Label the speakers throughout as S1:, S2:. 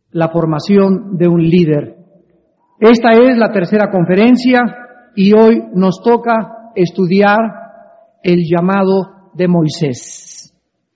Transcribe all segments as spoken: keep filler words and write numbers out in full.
S1: la formación de un líder. Esta es la tercera conferencia y hoy nos toca estudiar el llamado de Moisés.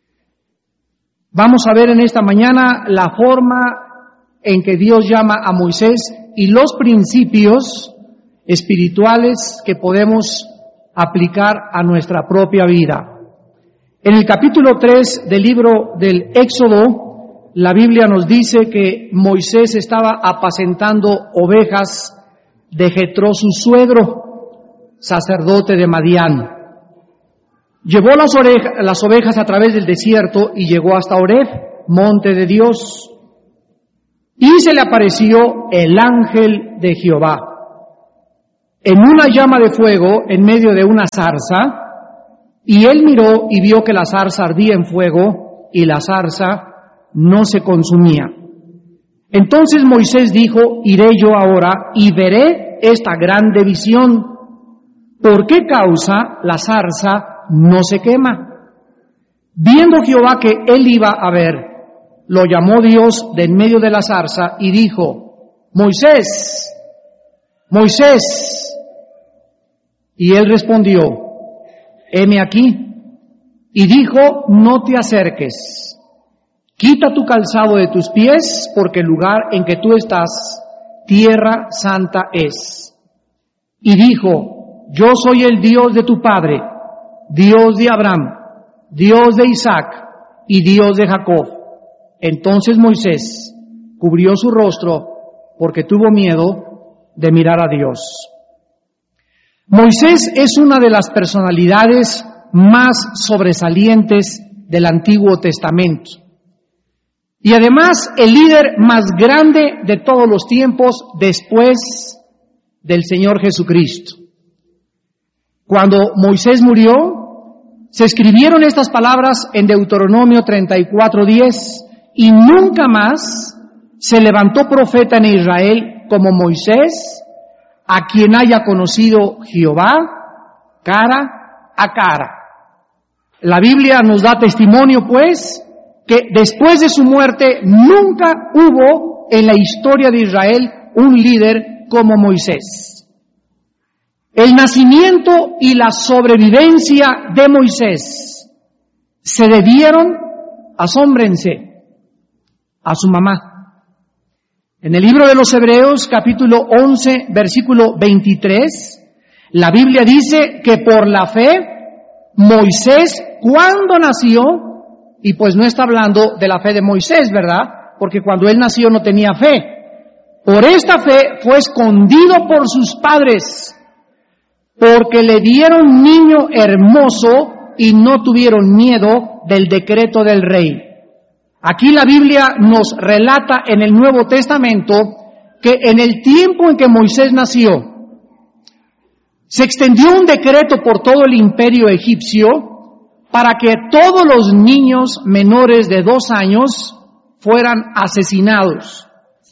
S1: Vamos a ver en esta mañana la forma en que Dios llama a Moisés y los principios espirituales que podemos aplicar a nuestra propia vida. En el capítulo tres del libro del Éxodo, la Biblia nos dice que Moisés estaba apacentando ovejas de Jetró, su suegro, sacerdote de Madián. Llevó las, orejas, las ovejas a través del desierto y llegó hasta Horeb, monte de Dios. Y se le apareció el ángel de Jehová en una llama de fuego en medio de una zarza, y él miró y vio que la zarza ardía en fuego y la zarza no se consumía. Entonces Moisés dijo: iré yo ahora y veré esta grande visión. ¿Por qué causa la zarza no se quema? Viendo Jehová que él iba a ver, lo llamó Dios de en medio de la zarza y dijo: Moisés, Moisés. Y él respondió: heme aquí. Y dijo: no te acerques, quita tu calzado de tus pies, porque el lugar en que tú estás, tierra santa es. Y dijo: yo soy el Dios de tu padre, Dios de Abraham, Dios de Isaac y Dios de Jacob. Entonces Moisés cubrió su rostro porque tuvo miedo de mirar a Dios. Moisés es una de las personalidades más sobresalientes del Antiguo Testamento. Y además el líder más grande de todos los tiempos después del Señor Jesucristo. Cuando Moisés murió, se escribieron estas palabras en Deuteronomio treinta y cuatro diez, y nunca más se levantó profeta en Israel como Moisés, a quien haya conocido Jehová cara a cara. La Biblia nos da testimonio, pues, que después de su muerte nunca hubo en la historia de Israel un líder como Moisés. El nacimiento y la sobrevivencia de Moisés se debieron, asómbrense, a su mamá. En el libro de los Hebreos, capítulo once, versículo veintitrés, la Biblia dice que por la fe, Moisés, cuando nació, y pues no está hablando de la fe de Moisés, ¿verdad? Porque cuando él nació no tenía fe. Por esta fe fue escondido por sus padres, porque le dieron niño hermoso y no tuvieron miedo del decreto del rey. Aquí la Biblia nos relata en el Nuevo Testamento que en el tiempo en que Moisés nació, se extendió un decreto por todo el imperio egipcio para que todos los niños menores de dos años fueran asesinados.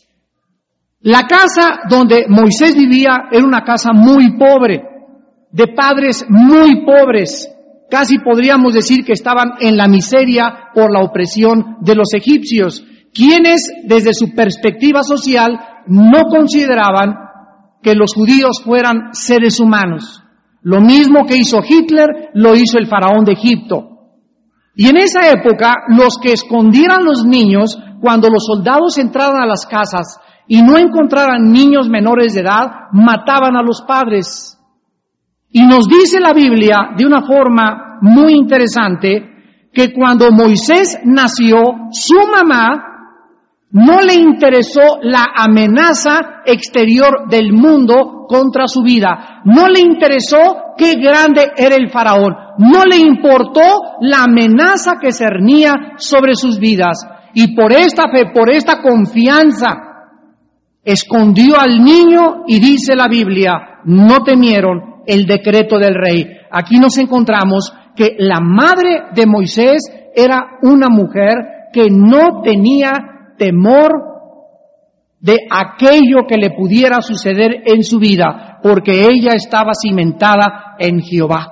S1: La casa donde Moisés vivía era una casa muy pobre, de padres muy pobres. Casi podríamos decir que estaban en la miseria por la opresión de los egipcios, quienes desde su perspectiva social no consideraban que los judíos fueran seres humanos. Lo mismo que hizo Hitler, lo hizo el faraón de Egipto. Y en esa época, los que escondieran los niños, cuando los soldados entraran a las casas y no encontraran niños menores de edad, mataban a los padres. Y nos dice la Biblia de una forma muy interesante que cuando Moisés nació, su mamá no le interesó la amenaza exterior del mundo contra su vida. No le interesó qué grande era el faraón. No le importó la amenaza que cernía sobre sus vidas. Y por esta fe, por esta confianza, escondió al niño y dice la Biblia, no temieron el decreto del rey. Aquí nos encontramos que la madre de Moisés era una mujer que no tenía temor de aquello que le pudiera suceder en su vida, porque ella estaba cimentada en Jehová.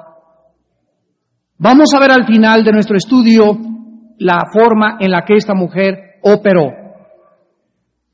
S1: Vamos a ver al final de nuestro estudio la forma en la que esta mujer operó.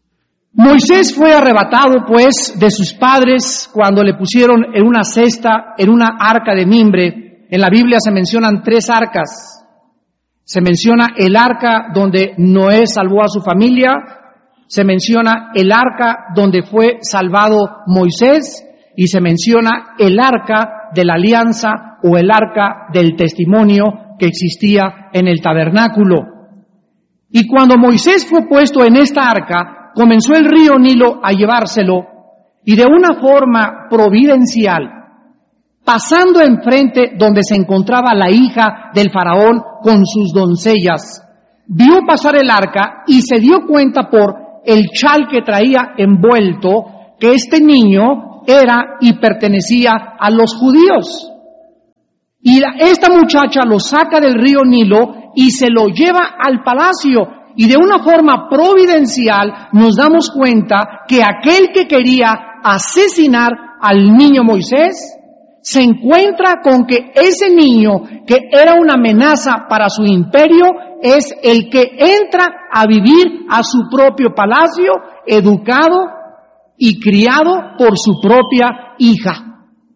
S1: Moisés fue arrebatado, pues, de sus padres cuando le pusieron en una cesta, en una arca de mimbre. En la Biblia se mencionan tres arcas. Se menciona el arca donde Noé salvó a su familia, se menciona el arca donde fue salvado Moisés y se menciona el arca de la alianza o el arca del testimonio que existía en el tabernáculo. Y cuando Moisés fue puesto en esta arca, comenzó el río Nilo a llevárselo y de una forma providencial, pasando enfrente donde se encontraba la hija del faraón con sus doncellas, vio pasar el arca y se dio cuenta por el chal que traía envuelto que este niño era y pertenecía a los judíos. Y la, esta muchacha lo saca del río Nilo y se lo lleva al palacio. Y de una forma providencial nos damos cuenta que aquel que quería asesinar al niño Moisés se encuentra con que ese niño que era una amenaza para su imperio es el que entra a vivir a su propio palacio, educado y criado por su propia hija.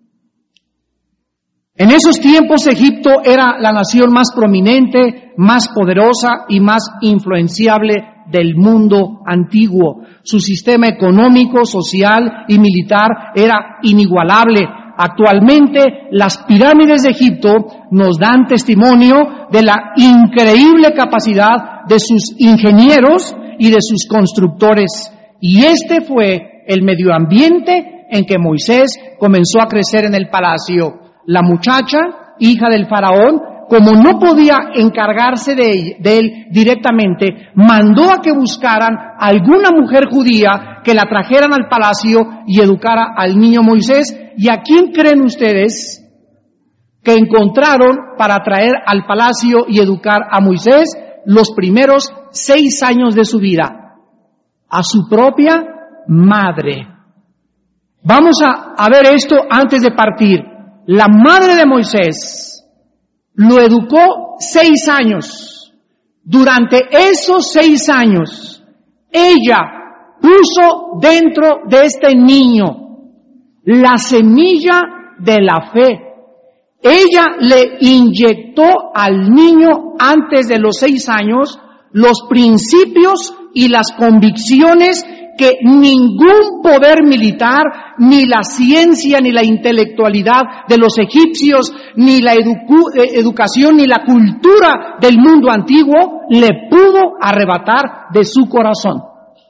S1: En esos tiempos Egipto era la nación más prominente, más poderosa y más influenciable del mundo antiguo. Su sistema económico, social y militar era inigualable. Actualmente las pirámides de Egipto nos dan testimonio de la increíble capacidad de sus ingenieros y de sus constructores. Y este fue el medio ambiente en que Moisés comenzó a crecer en el palacio. La muchacha, hija del faraón, como no podía encargarse de él, de él directamente, mandó a que buscaran a alguna mujer judía que la trajeran al palacio y educara al niño Moisés. ¿Y a quién creen ustedes que encontraron para traer al palacio y educar a Moisés los primeros seis años de su vida? A su propia madre. Vamos a, a ver esto antes de partir. La madre de Moisés lo educó seis años. Durante esos seis años, ella puso dentro de este niño la semilla de la fe. Ella le inyectó al niño antes de los seis años los principios y las convicciones que ningún poder militar, ni la ciencia, ni la intelectualidad de los egipcios, ni la edu- educación, ni la cultura del mundo antiguo le pudo arrebatar de su corazón.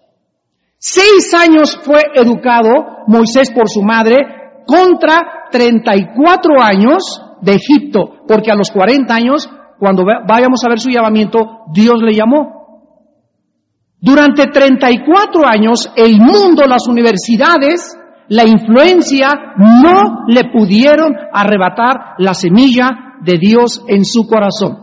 S1: Seis años fue educado Moisés por su madre contra treinta y cuatro años de Egipto, porque a los cuarenta años, cuando vayamos a ver su llamamiento, Dios le llamó. Durante treinta y cuatro años, el mundo, las universidades, la influencia, no le pudieron arrebatar la semilla de Dios en su corazón.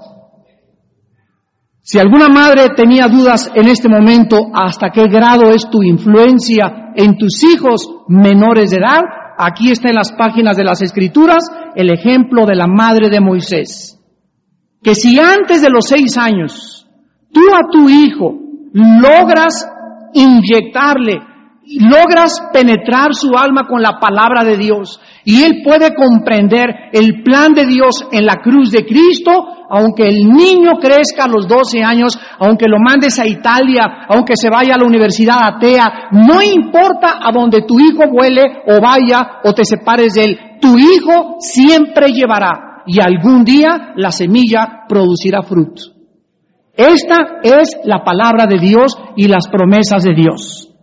S1: Si alguna madre tenía dudas en este momento hasta qué grado es tu influencia en tus hijos menores de edad, aquí está en las páginas de las Escrituras el ejemplo de la madre de Moisés. Que si antes de los seis años, tú a tu hijo logras inyectarle, logras penetrar su alma con la palabra de Dios y él puede comprender el plan de Dios en la cruz de Cristo, aunque el niño crezca a los doce años, aunque lo mandes a Italia, aunque se vaya a la universidad atea, no importa a donde tu hijo vuele o vaya o te separes de él, tu hijo siempre llevará y algún día la semilla producirá fruto. Esta es la palabra de Dios y las promesas de Dios.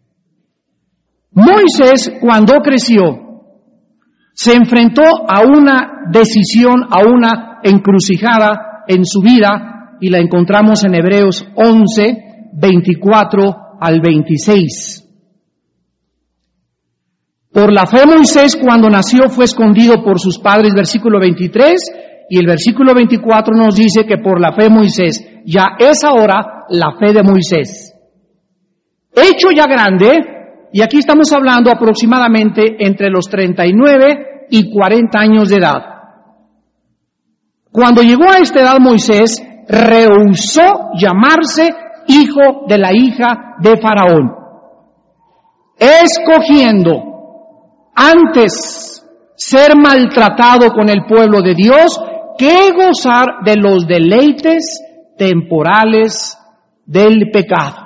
S1: Moisés, cuando creció, se enfrentó a una decisión, a una encrucijada en su vida, y la encontramos en Hebreos once, veinticuatro al veintiséis. Por la fe Moisés, cuando nació, fue escondido por sus padres, versículo veintitrés, y el versículo veinticuatro nos dice que por la fe Moisés, ya es ahora la fe de Moisés. Hecho ya grande, y aquí estamos hablando aproximadamente entre los treinta y nueve y cuarenta años de edad. Cuando llegó a esta edad Moisés, rehusó llamarse hijo de la hija de Faraón. escogiendo antes ser maltratado con el pueblo de Dios que gozar de los deleites temporales del pecado,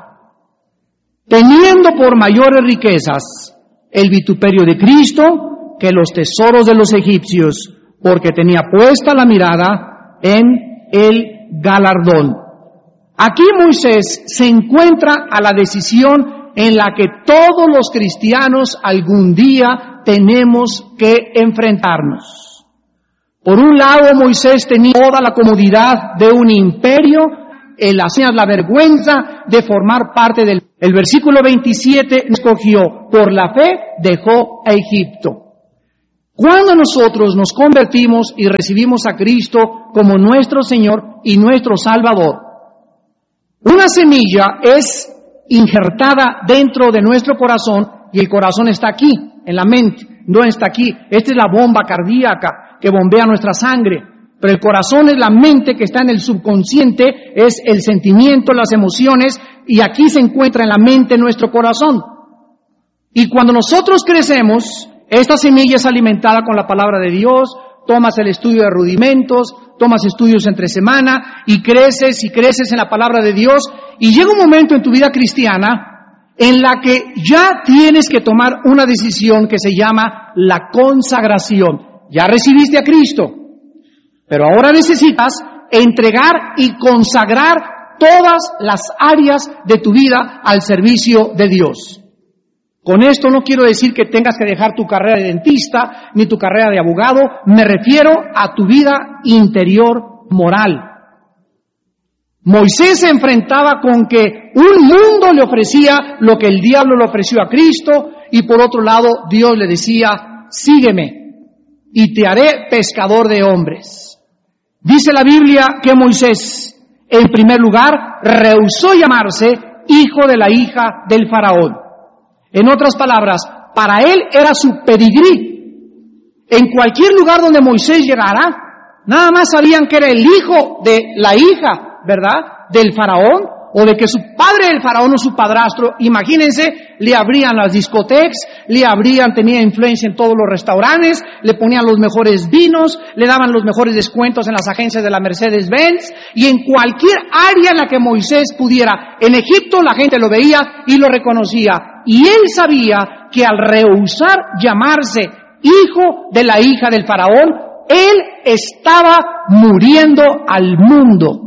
S1: teniendo por mayores riquezas el vituperio de Cristo que los tesoros de los egipcios, porque tenía puesta la mirada en el galardón. Aquí Moisés se encuentra a la decisión en la que todos los cristianos algún día tenemos que enfrentarnos. Por un lado, Moisés tenía toda la comodidad de un imperio, el hacer la vergüenza de formar parte del... El versículo veintisiete escogió, por la fe dejó a Egipto. Cuando nosotros nos convertimos y recibimos a Cristo como nuestro Señor y nuestro Salvador, una semilla es injertada dentro de nuestro corazón y el corazón está aquí, en la mente, no está aquí. Esta es la bomba cardíaca que bombea nuestra sangre, pero el corazón es la mente que está en el subconsciente, es el sentimiento, las emociones, y aquí se encuentra en la mente nuestro corazón. Y cuando nosotros crecemos, esta semilla es alimentada con la palabra de Dios, tomas el estudio de rudimentos, tomas estudios entre semana y creces y creces en la palabra de Dios, y llega un momento en tu vida cristiana en la que ya tienes que tomar una decisión que se llama la consagración. Ya recibiste a Cristo, pero ahora necesitas entregar y consagrar todas las áreas de tu vida al servicio de Dios. Con esto no quiero decir que tengas que dejar tu carrera de dentista ni tu carrera de abogado, me refiero a tu vida interior moral. Moisés se enfrentaba con que un mundo le ofrecía lo que el diablo le ofreció a Cristo, y por otro lado Dios le decía, sígueme y te haré pescador de hombres. Dice la Biblia que Moisés, en primer lugar, rehusó llamarse hijo de la hija del faraón. En otras palabras, para él era su pedigrí. En cualquier lugar donde Moisés llegara, nada más sabían que era el hijo de la hija, ¿verdad?, del faraón, o de que su padre del faraón o su padrastro, imagínense, le abrían las discotecas, le abrían, tenía influencia en todos los restaurantes, le ponían los mejores vinos, le daban los mejores descuentos en las agencias de la Mercedes-Benz, y en cualquier área en la que Moisés pudiera. En Egipto la gente lo veía y lo reconocía, y él sabía que al rehusar llamarse hijo de la hija del faraón, él estaba muriendo al mundo,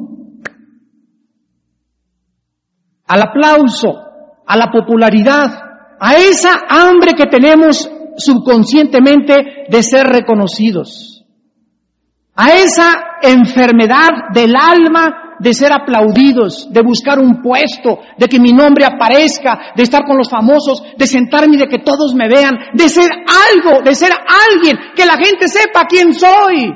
S1: al aplauso, a la popularidad, a esa hambre que tenemos subconscientemente de ser reconocidos, a esa enfermedad del alma de ser aplaudidos, de buscar un puesto, de que mi nombre aparezca, de estar con los famosos, de sentarme y de que todos me vean, de ser algo, de ser alguien, que la gente sepa quién soy.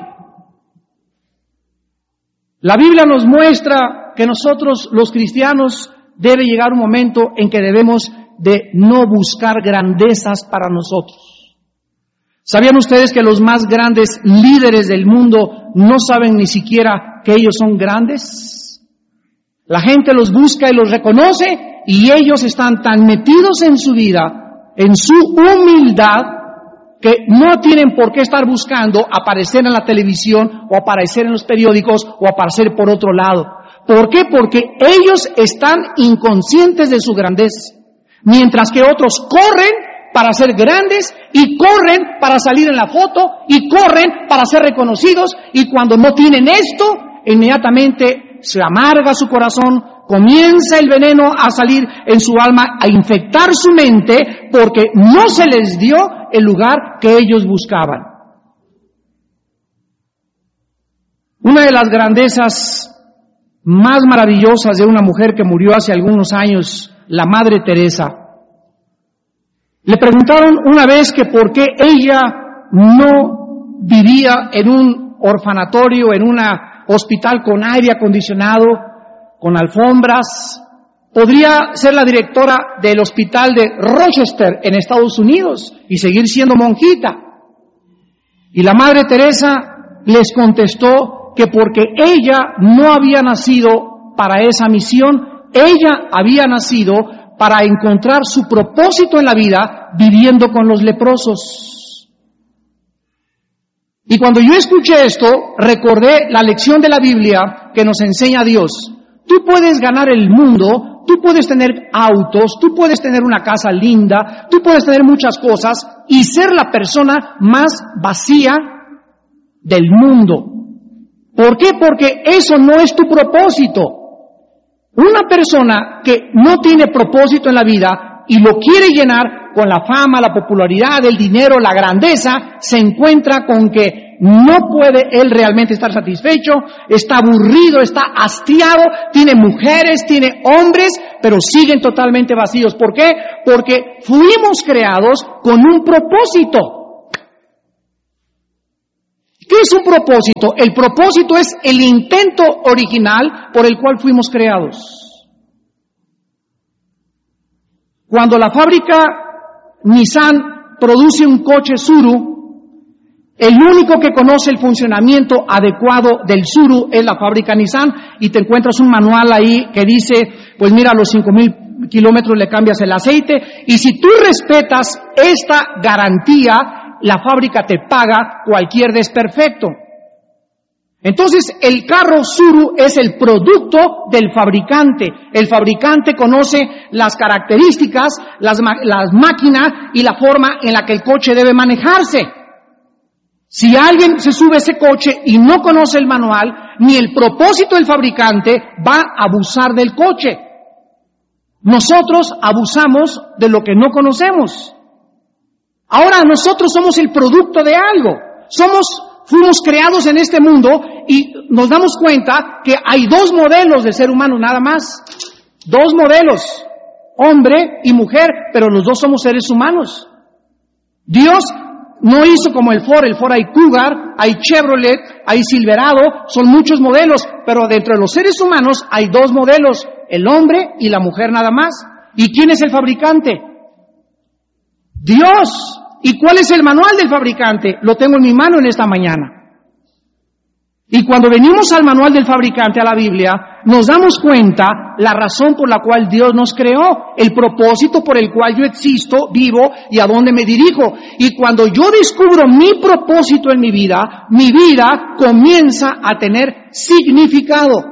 S1: La Biblia nos muestra que nosotros, los cristianos, debe llegar un momento en que debemos de no buscar grandezas para nosotros. ¿Sabían ustedes que los más grandes líderes del mundo no saben ni siquiera que ellos son grandes? La gente los busca y los reconoce, y ellos están tan metidos en su vida, en su humildad, que no tienen por qué estar buscando aparecer en la televisión o aparecer en los periódicos o aparecer por otro lado. ¿Por qué? Porque ellos están inconscientes de su grandeza, mientras que otros corren para ser grandes y corren para salir en la foto y corren para ser reconocidos, y cuando no tienen esto, inmediatamente se amarga su corazón, comienza el veneno a salir en su alma, a infectar su mente, porque no se les dio el lugar que ellos buscaban. Una de las grandezas más maravillosas de una mujer que murió hace algunos años, la Madre Teresa. Le preguntaron una vez que por qué ella no vivía en un orfanatorio, en un hospital con aire acondicionado, con alfombras. Podría ser la directora del hospital de Rochester en Estados Unidos y seguir siendo monjita. Y la Madre Teresa les contestó que porque ella no había nacido para esa misión, ella había nacido para encontrar su propósito en la vida viviendo con los leprosos. Y cuando yo escuché esto, recordé la lección de la Biblia que nos enseña Dios. Tú puedes ganar el mundo, tú puedes tener autos, tú puedes tener una casa linda, tú puedes tener muchas cosas y ser la persona más vacía del mundo. ¿Por qué? Porque eso no es tu propósito. Una persona que no tiene propósito en la vida y lo quiere llenar con la fama, la popularidad, el dinero, la grandeza, se encuentra con que no puede él realmente estar satisfecho, está aburrido, está hastiado, tiene mujeres, tiene hombres, pero siguen totalmente vacíos. ¿Por qué? Porque fuimos creados con un propósito. ¿Qué es un propósito? El propósito es el intento original por el cual fuimos creados. Cuando la fábrica Nissan produce un coche Tsuru, el único que conoce el funcionamiento adecuado del Tsuru es la fábrica Nissan, y te encuentras un manual ahí que dice, pues mira, a los cinco mil kilómetros le cambias el aceite, y si tú respetas esta garantía, la fábrica te paga cualquier desperfecto. Entonces, el carro Tsuru es el producto del fabricante. El fabricante conoce las características, las, las máquinas y la forma en la que el coche debe manejarse. Si alguien se sube a ese coche y no conoce el manual, ni el propósito del fabricante, va a abusar del coche. Nosotros abusamos de lo que no conocemos. Ahora nosotros somos el producto de algo. Somos, fuimos creados en este mundo y nos damos cuenta que hay dos modelos de ser humano nada más. Dos modelos, hombre y mujer, pero los dos somos seres humanos. Dios no hizo como el Ford, el Ford hay Cougar, hay Chevrolet, hay Silverado, son muchos modelos, pero dentro de los seres humanos hay dos modelos, el hombre y la mujer nada más. ¿Y quién es el fabricante? Dios. ¿Y cuál es el manual del fabricante? Lo tengo en mi mano en esta mañana. Y cuando venimos al manual del fabricante, a la Biblia, nos damos cuenta la razón por la cual Dios nos creó, el propósito por el cual yo existo, vivo y a dónde me dirijo. Y cuando yo descubro mi propósito en mi vida, mi vida comienza a tener significado.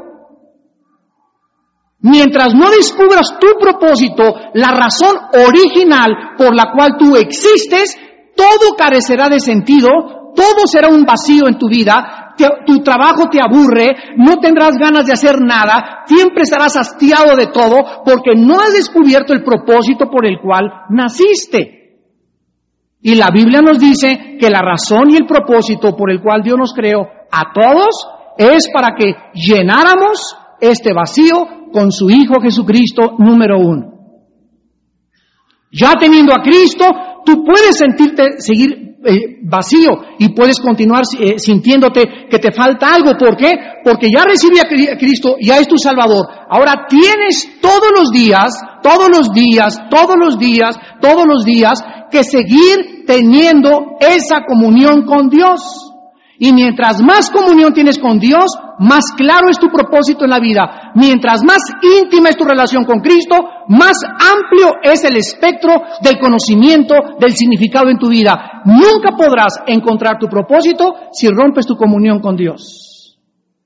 S1: Mientras no descubras tu propósito, la razón original por la cual tú existes, todo carecerá de sentido, todo será un vacío en tu vida, te, tu trabajo te aburre, no tendrás ganas de hacer nada, siempre estarás hastiado de todo porque no has descubierto el propósito por el cual naciste. Y la Biblia nos dice que la razón y el propósito por el cual Dios nos creó a todos es para que llenáramos este vacío con su Hijo Jesucristo número uno. Ya teniendo a Cristo, tú puedes sentirte, seguir eh, vacío y puedes continuar eh, sintiéndote que te falta algo. ¿Por qué? Porque ya recibí a Cristo, ya es tu Salvador. Ahora tienes todos los días, todos los días, todos los días, todos los días que seguir teniendo esa comunión con Dios. Y mientras más comunión tienes con Dios, más claro es tu propósito en la vida. Mientras más íntima es tu relación con Cristo, más amplio es el espectro del conocimiento, del significado en tu vida. Nunca podrás encontrar tu propósito si rompes tu comunión con Dios.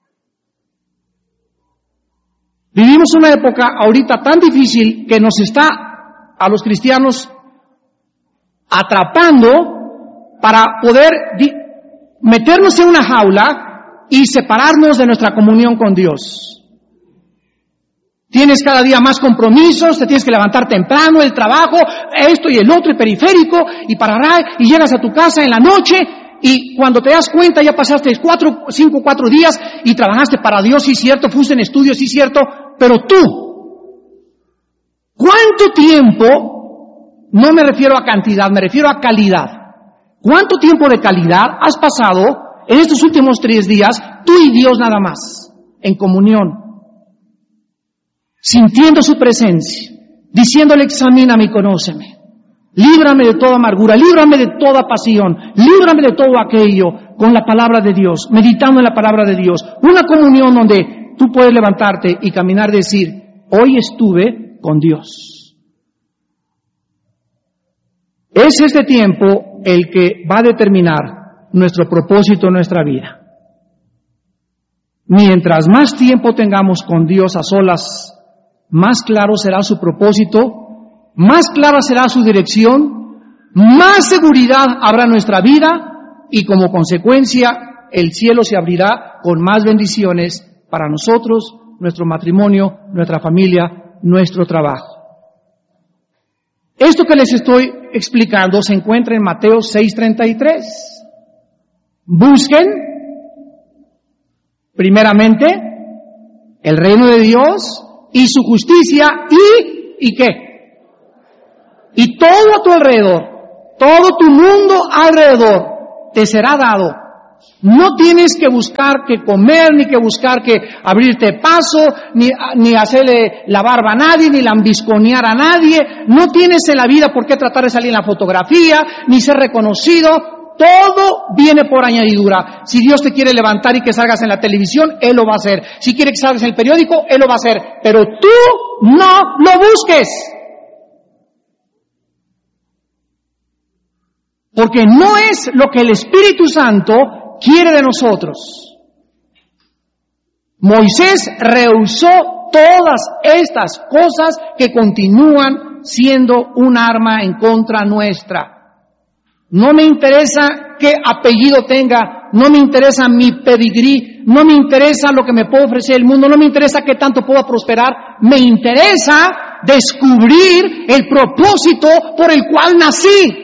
S1: Vivimos una época ahorita tan difícil que nos está a los cristianos atrapando para poder di- meternos en una jaula y separarnos de nuestra comunión con Dios. Tienes cada día más compromisos, te tienes que levantar temprano, el trabajo, esto y el otro, el periférico, y parará, y llegas a tu casa en la noche, y cuando te das cuenta ya pasaste cuatro, cinco, cuatro días, y trabajaste para Dios, sí cierto, fuiste en estudios, sí cierto, pero tú, ¿cuánto tiempo, no me refiero a cantidad, me refiero a calidad, cuánto tiempo de calidad has pasado en estos últimos tres días, tú y Dios nada más, en comunión, sintiendo su presencia, diciéndole, examíname y conóceme, líbrame de toda amargura, líbrame de toda pasión, líbrame de todo aquello, con la palabra de Dios, meditando en la palabra de Dios, una comunión donde tú puedes levantarte y caminar y decir, hoy estuve con Dios. Es este tiempo el que va a determinar nuestro propósito en nuestra vida. Mientras más tiempo tengamos con Dios a solas, más claro será su propósito, más clara será su dirección, más seguridad habrá en nuestra vida y como consecuencia el cielo se abrirá con más bendiciones para nosotros, nuestro matrimonio, nuestra familia, nuestro trabajo. Esto que les estoy explicando se encuentra en Mateo seis treinta y tres. Busquen primeramente el reino de Dios y su justicia y, ¿y qué? Y todo a tu alrededor, todo tu mundo alrededor te será dado. No tienes que buscar que comer, ni que buscar que abrirte paso, ni, ni hacerle la barba a nadie, ni lambisconear a nadie. No tienes en la vida por qué tratar de salir en la fotografía, ni ser reconocido. Todo viene por añadidura. Si Dios te quiere levantar y que salgas en la televisión, Él lo va a hacer. Si quiere que salgas en el periódico, Él lo va a hacer. Pero tú no lo busques. Porque no es lo que el Espíritu Santo quiere de nosotros. Moisés rehusó todas estas cosas que continúan siendo un arma en contra nuestra. No me interesa qué apellido tenga, no me interesa mi pedigrí, no me interesa lo que me puede ofrecer el mundo, no me interesa qué tanto puedo prosperar, me interesa descubrir el propósito por el cual nací.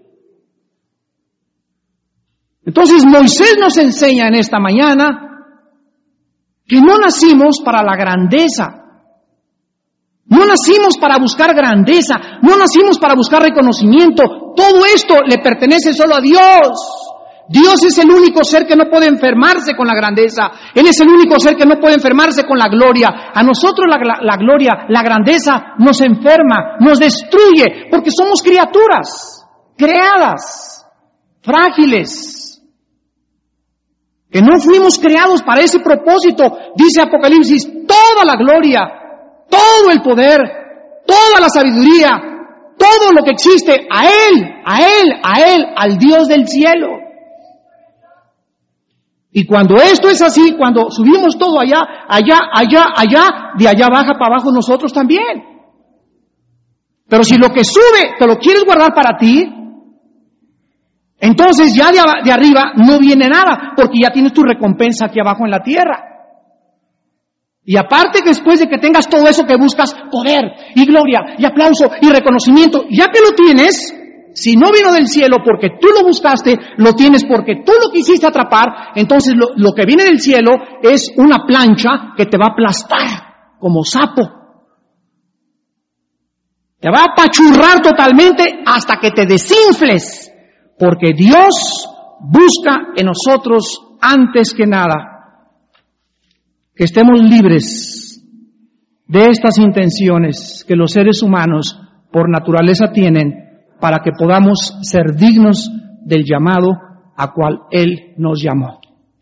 S1: Entonces Moisés nos enseña en esta mañana que no nacimos para la grandeza, no nacimos para buscar grandeza, no nacimos para buscar reconocimiento, todo esto le pertenece solo a Dios. Dios es el único ser que no puede enfermarse con la grandeza, Él es el único ser que no puede enfermarse con la gloria. A nosotros la, la, la gloria, la grandeza nos enferma, nos destruye, porque somos criaturas creadas, frágiles, que no fuimos creados para ese propósito. Dice Apocalipsis, toda la gloria, todo el poder, toda la sabiduría, todo lo que existe, a Él, a Él, a Él, al Dios del cielo. Y cuando esto es así, cuando subimos todo allá, allá, allá, allá, de allá baja para abajo nosotros también. Pero si lo que sube te lo quieres guardar para ti, entonces ya de, de arriba no viene nada, porque ya tienes tu recompensa aquí abajo en la tierra. Y aparte que después de que tengas todo eso que buscas, poder y gloria y aplauso y reconocimiento, ya que lo tienes, si no vino del cielo porque tú lo buscaste, lo tienes porque tú lo quisiste atrapar, entonces lo, lo que viene del cielo es una plancha que te va a aplastar como sapo. Te va a apachurrar totalmente hasta que te desinfles. Porque Dios busca en nosotros, antes que nada, que estemos libres de estas intenciones que los seres humanos por naturaleza tienen para que podamos ser dignos del llamado a cual Él nos llamó.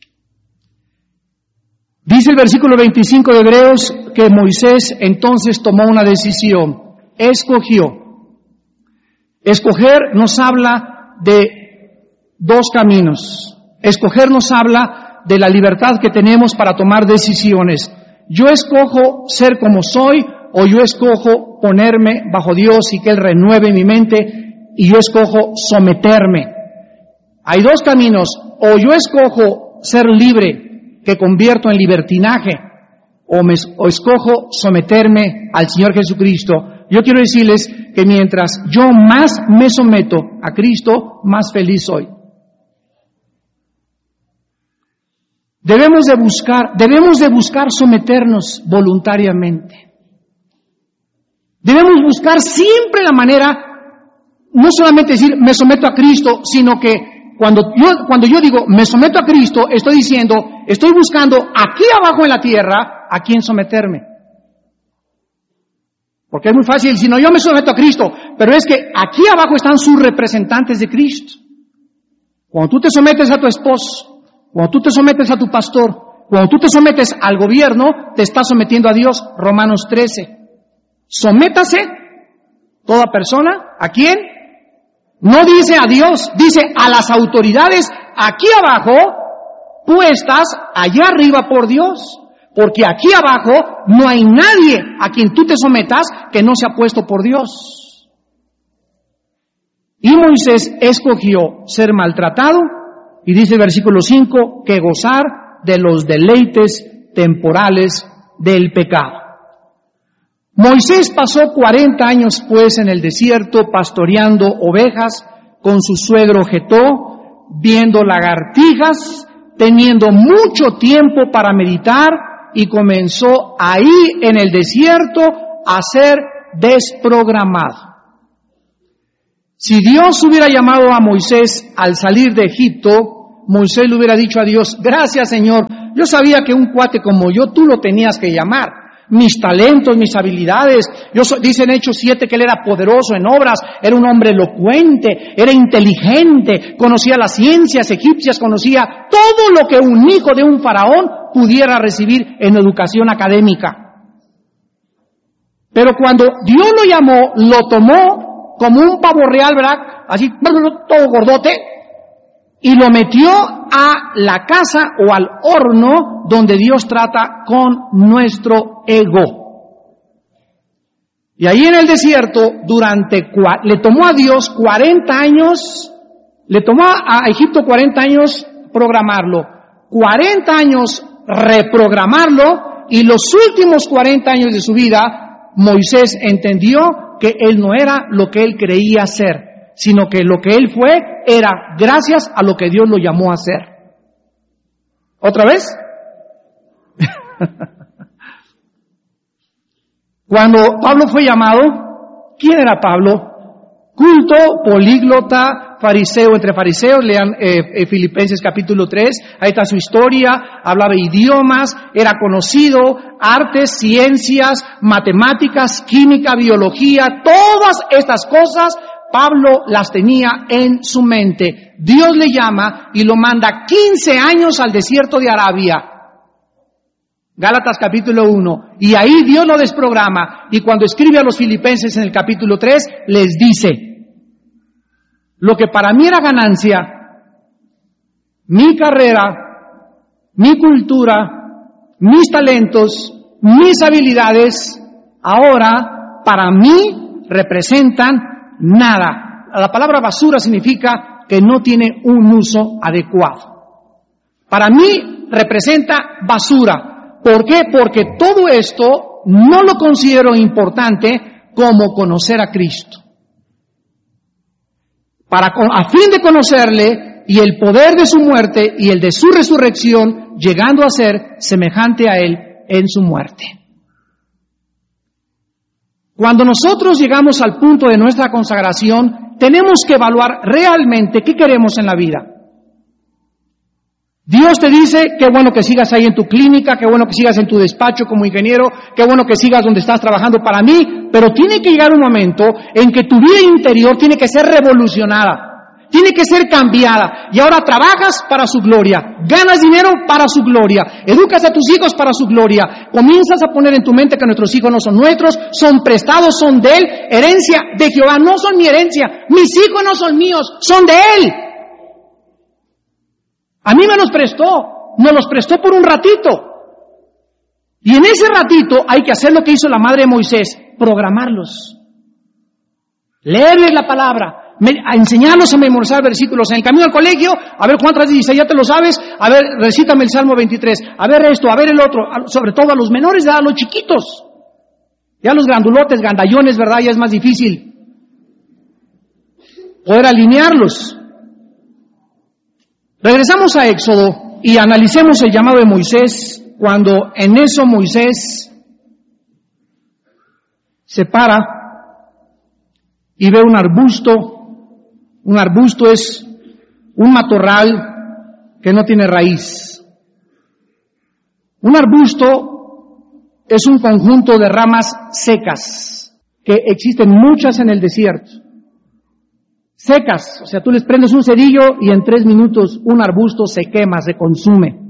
S1: Dice el versículo veinticinco de Hebreos que Moisés entonces tomó una decisión, escogió. Escoger nos habla de dos caminos. Escoger nos habla de la libertad que tenemos para tomar decisiones. Yo escojo ser como soy, o yo escojo ponerme bajo Dios y que Él renueve mi mente, y yo escojo someterme. Hay dos caminos: o yo escojo ser libre, que convierto en libertinaje, o, me, o escojo someterme al Señor Jesucristo. Yo quiero decirles que mientras yo más me someto a Cristo, más feliz soy. Debemos de buscar, debemos de buscar someternos voluntariamente. Debemos buscar siempre la manera, no solamente decir me someto a Cristo, sino que cuando yo, cuando yo digo me someto a Cristo, estoy diciendo, estoy buscando aquí abajo en la tierra a quién someterme. Porque es muy fácil decir, no, yo me someto a Cristo, pero es que aquí abajo están sus representantes de Cristo. Cuando tú te sometes a tu esposo, cuando tú te sometes a tu pastor, cuando tú te sometes al gobierno, te estás sometiendo a Dios. Romanos trece. Sométase toda persona, ¿a quién? No dice a Dios, dice a las autoridades aquí abajo, puestas allá arriba por Dios. Porque aquí abajo no hay nadie a quien tú te sometas que no sea puesto por Dios. Y Moisés escogió ser maltratado, y dice el versículo cinco, que gozar de los deleites temporales del pecado. Moisés pasó cuarenta años pues en el desierto pastoreando ovejas con su suegro Jetó, viendo lagartijas, teniendo mucho tiempo para meditar, y comenzó ahí en el desierto a ser desprogramado. Si Dios hubiera llamado a Moisés al salir de Egipto, Moisés le hubiera dicho a Dios, gracias Señor, yo sabía que un cuate como yo tú lo tenías que llamar. Mis talentos, mis habilidades, yo so, dice en Hechos siete que él era poderoso en obras, era un hombre elocuente, era inteligente, conocía las ciencias egipcias, conocía todo lo que un hijo de un faraón pudiera recibir en educación académica. Pero cuando Dios lo llamó, lo tomó como un pavo real, ¿verdad? Así, todo gordote, y lo metió a la casa o al horno donde Dios trata con nuestro ego. Y ahí en el desierto, durante, le tomó a Dios cuarenta años, le tomó a Egipto cuarenta años programarlo, cuarenta años reprogramarlo, y los últimos cuarenta años de su vida, Moisés entendió que él no era lo que él creía ser, sino que lo que él fue era gracias a lo que Dios lo llamó a hacer. ¿Otra vez? Cuando Pablo fue llamado, ¿quién era Pablo? Culto, políglota, fariseo entre fariseos, lean eh, eh, Filipenses capítulo tres, ahí está su historia, hablaba idiomas, era conocido, artes, ciencias, matemáticas, química, biología, todas estas cosas Pablo las tenía en su mente. Dios le llama y lo manda quince años al desierto de Arabia. Gálatas capítulo uno. Y ahí Dios lo desprograma. Y cuando escribe a los filipenses en el capítulo tres, les dice, lo que para mí era ganancia, mi carrera, mi cultura, mis talentos, mis habilidades, ahora para mí representan nada. La palabra basura significa que no tiene un uso adecuado. Para mí representa basura. ¿Por qué? Porque todo esto no lo considero importante como conocer a Cristo. Para, a fin de conocerle y el poder de su muerte y el de su resurrección, llegando a ser semejante a Él en su muerte. Cuando nosotros llegamos al punto de nuestra consagración, tenemos que evaluar realmente qué queremos en la vida. Dios te dice, qué bueno que sigas ahí en tu clínica, qué bueno que sigas en tu despacho como ingeniero, qué bueno que sigas donde estás trabajando para mí, pero tiene que llegar un momento en que tu vida interior tiene que ser revolucionada. Tiene que ser cambiada. Y ahora trabajas para su gloria. Ganas dinero para su gloria. Educas a tus hijos para su gloria. Comienzas a poner en tu mente que nuestros hijos no son nuestros, son prestados, son de Él. Herencia de Jehová, no son mi herencia. Mis hijos no son míos, son de Él. A mí me los prestó. Me los prestó por un ratito. Y en ese ratito hay que hacer lo que hizo la madre de Moisés. Programarlos. Leerles la palabra. A enseñarlos a memorizar versículos en el camino al colegio, a ver Juan tres dieciséis, ya te lo sabes, a ver, recítame el Salmo veintitrés, a ver esto, a ver el otro, sobre todo a los menores, a los chiquitos, ya los grandulotes, gandallones, ¿verdad? Ya es más difícil poder alinearlos. Regresamos a Éxodo y analicemos el llamado de Moisés, cuando en eso Moisés se para y ve un arbusto. Un arbusto es un matorral que no tiene raíz. Un arbusto es un conjunto de ramas secas, que existen muchas en el desierto. Secas, o sea, tú les prendes un cerillo y en tres minutos un arbusto se quema, se consume.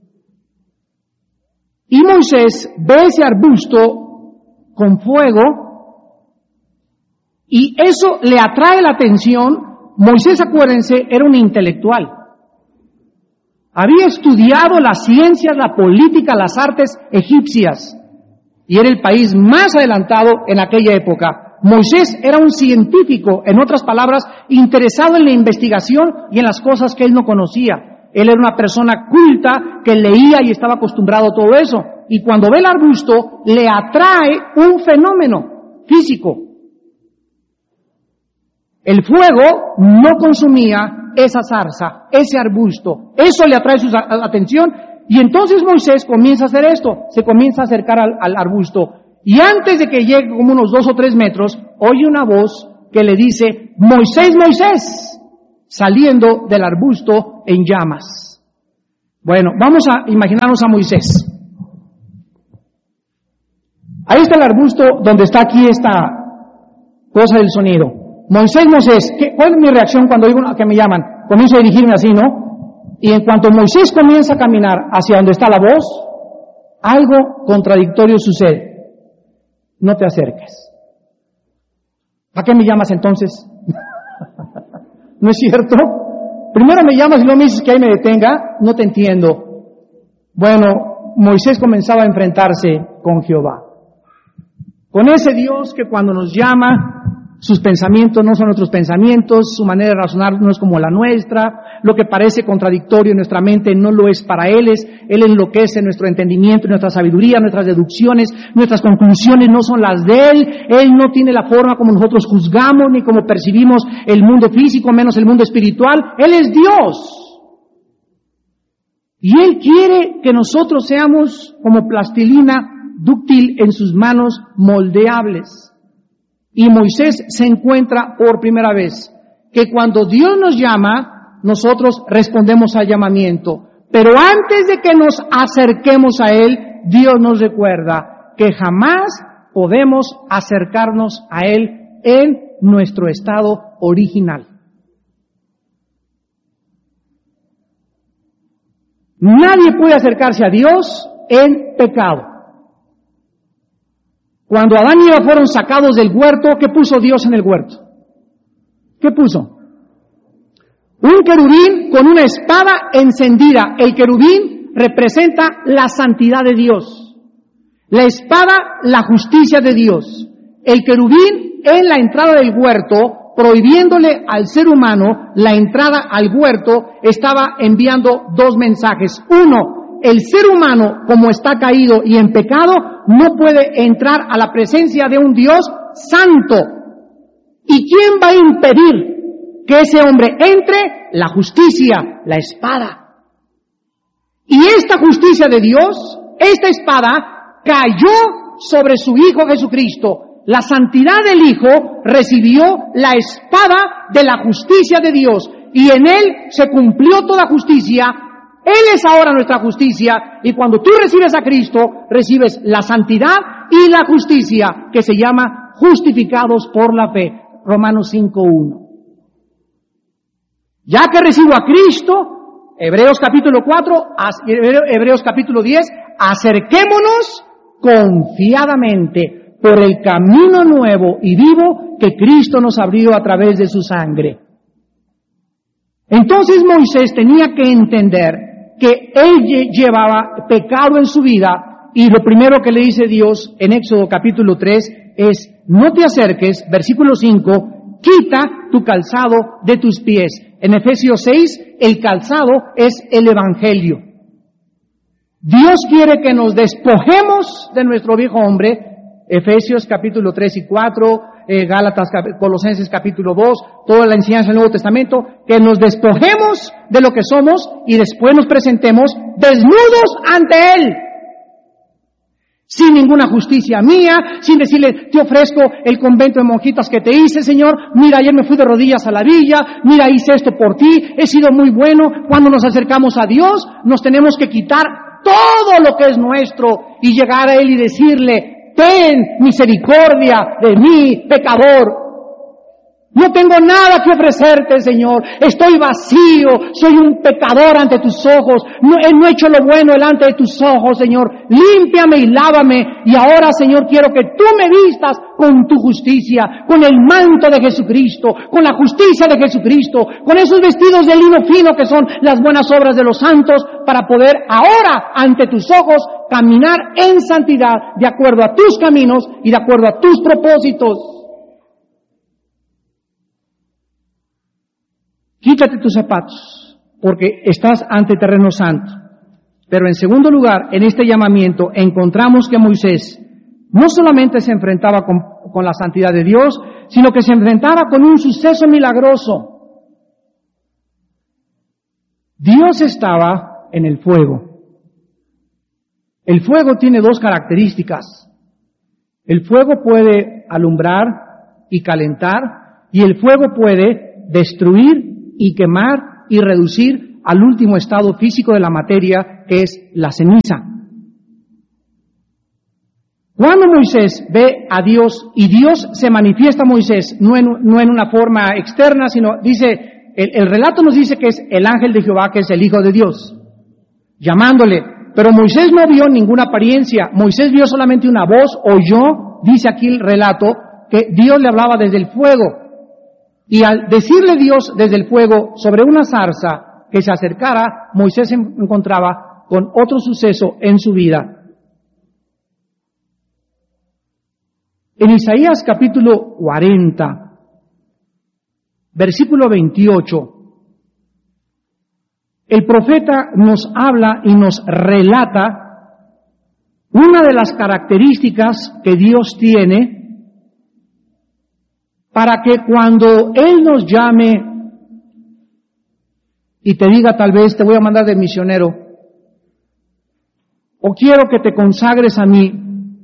S1: Y Moisés ve ese arbusto con fuego y eso le atrae la atención Moisés, acuérdense, era un intelectual. Había estudiado las ciencias, la política, las artes egipcias. Y era el país más adelantado en aquella época. Moisés era un científico, en otras palabras, interesado en la investigación y en las cosas que él no conocía. Él era una persona culta que leía y estaba acostumbrado a todo eso. Y cuando ve el arbusto, le atrae un fenómeno físico. El fuego no consumía esa zarza, ese arbusto. Eso le atrae su atención. Y entonces Moisés comienza a hacer esto. Se comienza a acercar al, al arbusto. Y antes de que llegue como unos dos o tres metros, oye una voz que le dice, Moisés, Moisés, saliendo del arbusto en llamas. Bueno, vamos a imaginarnos a Moisés. Ahí está el arbusto donde está aquí esta cosa del sonido. Moisés, Moisés, ¿qué, ¿cuál es mi reacción cuando digo que me llaman? Comienzo a dirigirme así, ¿no? Y en cuanto Moisés comienza a caminar hacia donde está la voz, algo contradictorio sucede. No te acerques. ¿Para qué me llamas entonces? ¿No es cierto? Primero me llamas y luego me dices que ahí me detenga. No te entiendo. Bueno, Moisés comenzaba a enfrentarse con Jehová. Con ese Dios que cuando nos llama, sus pensamientos no son nuestros pensamientos, su manera de razonar no es como la nuestra, lo que parece contradictorio en nuestra mente no lo es para Él, es, Él enloquece nuestro entendimiento, nuestra sabiduría, nuestras deducciones, nuestras conclusiones no son las de Él, Él no tiene la forma como nosotros juzgamos ni como percibimos el mundo físico, menos el mundo espiritual, Él es Dios. Y Él quiere que nosotros seamos como plastilina dúctil en sus manos moldeables. Y Moisés se encuentra por primera vez que cuando Dios nos llama, nosotros respondemos al llamamiento. Pero antes de que nos acerquemos a Él, Dios nos recuerda que jamás podemos acercarnos a Él en nuestro estado original. Nadie puede acercarse a Dios en pecado. Cuando Adán y Eva fueron sacados del huerto, ¿qué puso Dios en el huerto? ¿Qué puso? Un querubín con una espada encendida. El querubín representa la santidad de Dios. La espada, la justicia de Dios. El querubín en la entrada del huerto, prohibiéndole al ser humano la entrada al huerto, estaba enviando dos mensajes. Uno, el ser humano, como está caído y en pecado, no puede entrar a la presencia de un Dios santo. ¿Y quién va a impedir que ese hombre entre? La justicia, la espada. Y esta justicia de Dios, esta espada, cayó sobre su Hijo Jesucristo. La santidad del Hijo recibió la espada de la justicia de Dios. Y en Él se cumplió toda justicia. Él es ahora nuestra justicia, y cuando tú recibes a Cristo, recibes la santidad y la justicia, que se llama justificados por la fe. Romanos cinco uno. Ya que recibo a Cristo, Hebreos capítulo cuatro, Hebreos capítulo diez, acerquémonos confiadamente por el camino nuevo y vivo que Cristo nos abrió a través de su sangre. Entonces Moisés tenía que entender que él llevaba pecado en su vida, y lo primero que le dice Dios en Éxodo capítulo tres es, no te acerques, versículo cinco, quita tu calzado de tus pies. En Efesios seis, el calzado es el Evangelio. Dios quiere que nos despojemos de nuestro viejo hombre, Efesios capítulo tres y cuatro, eh, Gálatas, Colosenses capítulo dos, toda la enseñanza del Nuevo Testamento, que nos despojemos de lo que somos y después nos presentemos desnudos ante Él. Sin ninguna justicia mía, sin decirle, te ofrezco el convento de monjitas que te hice, Señor, mira, ayer me fui de rodillas a la villa, mira, hice esto por ti, he sido muy bueno. Cuando nos acercamos a Dios, nos tenemos que quitar todo lo que es nuestro y llegar a Él y decirle, ten misericordia de mí, pecador. No tengo nada que ofrecerte, Señor. Estoy vacío. Soy un pecador ante tus ojos. No, no he hecho lo bueno delante de tus ojos, Señor. Límpiame y lávame. Y ahora, Señor, quiero que tú me vistas con tu justicia, con el manto de Jesucristo, con la justicia de Jesucristo, con esos vestidos de lino fino que son las buenas obras de los santos, para poder ahora, ante tus ojos, caminar en santidad, de acuerdo a tus caminos y de acuerdo a tus propósitos. Quítate tus zapatos, porque estás ante terreno santo. Pero en segundo lugar, en este llamamiento encontramos que Moisés no solamente se enfrentaba con, con la santidad de Dios, sino que se enfrentaba con un suceso milagroso. Dios estaba en el fuego. El fuego tiene dos características. El fuego puede alumbrar y calentar, y el fuego puede destruir y quemar y reducir al último estado físico de la materia, que es la ceniza. Cuando Moisés ve a Dios y Dios se manifiesta a Moisés, no en, no en una forma externa, sino dice, el, el relato nos dice que es el ángel de Jehová, que es el Hijo de Dios, llamándole. Pero Moisés no vio ninguna apariencia. Moisés vio solamente una voz, oyó, dice aquí el relato, que Dios le hablaba desde el fuego. Y al decirle Dios desde el fuego sobre una zarza que se acercara, Moisés se encontraba con otro suceso en su vida. En Isaías capítulo cuarenta, versículo veintiocho, el profeta nos habla y nos relata una de las características que Dios tiene para que cuando Él nos llame y te diga, tal vez te voy a mandar de misionero, o quiero que te consagres a mí,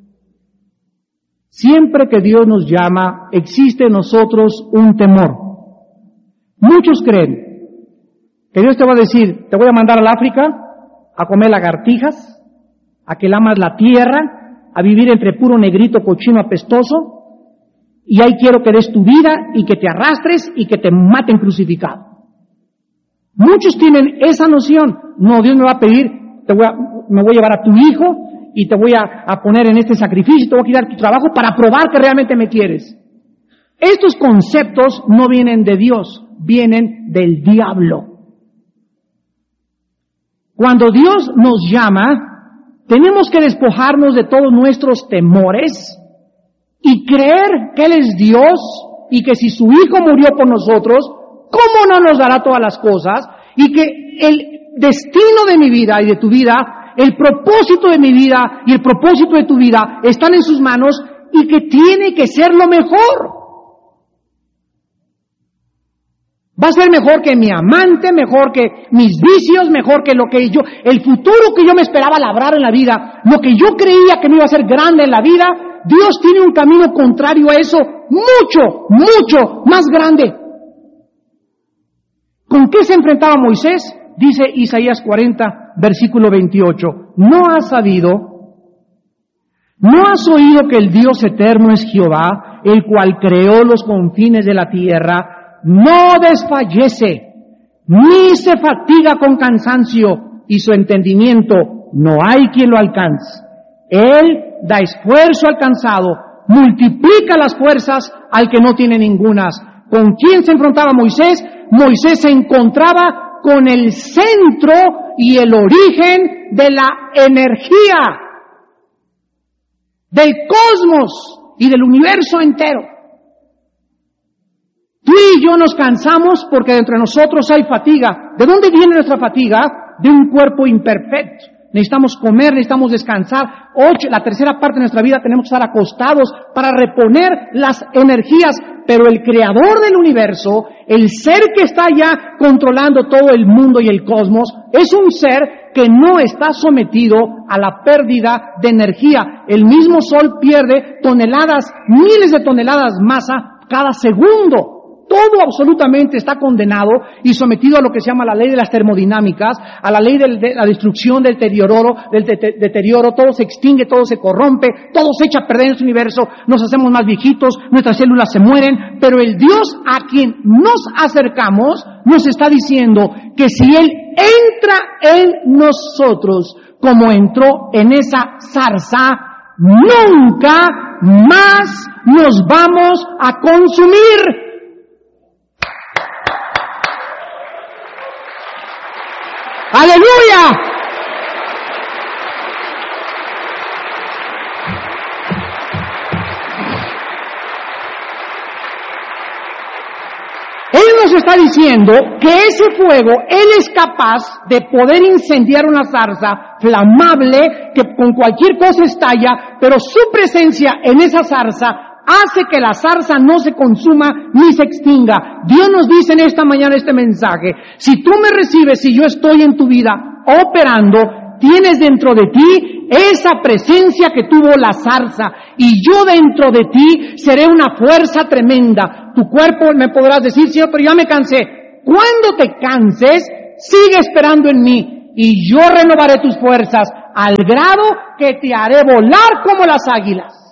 S1: siempre que Dios nos llama, existe en nosotros un temor. Muchos creen que Dios te va a decir, te voy a mandar al África a comer lagartijas, a que lamas la tierra, a vivir entre puro negrito cochino apestoso, y ahí quiero que des tu vida y que te arrastres y que te maten crucificado. Muchos tienen esa noción. No, Dios me va a pedir, te voy a, me voy a llevar a tu hijo y te voy a, a poner en este sacrificio, te voy a quitar tu trabajo para probar que realmente me quieres. Estos conceptos no vienen de Dios, vienen del diablo. Cuando Dios nos llama, tenemos que despojarnos de todos nuestros temores y creer que Él es Dios y que si su Hijo murió por nosotros, ¿cómo no nos dará todas las cosas? Y que el destino de mi vida y de tu vida, el propósito de mi vida y el propósito de tu vida están en sus manos y que tiene que ser lo mejor. Va a ser mejor que mi amante, mejor que mis vicios, mejor que lo que yo, el futuro que yo me esperaba labrar en la vida, lo que yo creía que me iba a ser grande en la vida. Dios tiene un camino contrario a eso, mucho, mucho más grande. ¿Con qué se enfrentaba Moisés? Dice Isaías cuarenta, versículo veintiocho. ¿No has sabido? ¿No has oído que el Dios eterno es Jehová, el cual creó los confines de la tierra? No desfallece, ni se fatiga con cansancio, y su entendimiento no hay quien lo alcance. Él da esfuerzo al cansado, multiplica las fuerzas al que no tiene ningunas. ¿Con quién se enfrentaba Moisés? Moisés se encontraba con el centro y el origen de la energía, del cosmos y del universo entero. Tú y yo nos cansamos porque dentro de nosotros hay fatiga. ¿De dónde viene nuestra fatiga? De un cuerpo imperfecto. Necesitamos comer, necesitamos descansar. Ocho, la tercera parte de nuestra vida tenemos que estar acostados para reponer las energías. Pero el creador del universo, el ser que está ya controlando todo el mundo y el cosmos, es un ser que no está sometido a la pérdida de energía. El mismo sol pierde toneladas, miles de toneladas masa cada segundo. todo absolutamente está condenado y sometido a lo que se llama la ley de las termodinámicas, a la ley de, de la destrucción, del deterioro, del de, de, deterioro, todo se extingue, todo se corrompe, todo se echa a perder en este universo, nos hacemos más viejitos, nuestras células se mueren, pero el Dios a quien nos acercamos nos está diciendo que si Él entra en nosotros como entró en esa zarza, nunca más nos vamos a consumir. ¡Aleluya! Él nos está diciendo que ese fuego, Él es capaz de poder incendiar una zarza flamable que con cualquier cosa estalla, pero su presencia en esa zarza hace que la zarza no se consuma ni se extinga. Dios nos dice en esta mañana este mensaje: si tú me recibes, si yo estoy en tu vida operando, tienes dentro de ti esa presencia que tuvo la zarza, y yo dentro de ti seré una fuerza tremenda. Tu cuerpo me podrás decir: Señor, pero ya me cansé. Cuando te canses, sigue esperando en mí, y yo renovaré tus fuerzas al grado que te haré volar como las águilas.